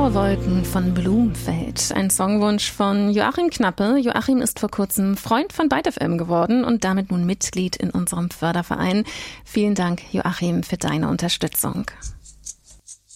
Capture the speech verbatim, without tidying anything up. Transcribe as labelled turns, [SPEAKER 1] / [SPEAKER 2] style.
[SPEAKER 1] Blaue Wolken von Blumfeld. Ein Songwunsch von Joachim Knappe. Joachim ist vor kurzem Freund von Byte F M geworden und damit nun Mitglied in unserem Förderverein. Vielen Dank, Joachim, für deine Unterstützung.